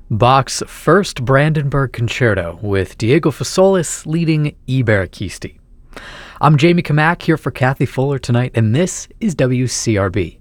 Bach's first Brandenburg Concerto with Diego Fasolis leading I Baracchisti. I'm Jamie Kamak here for Kathy Fuller tonight, and this is WCRB.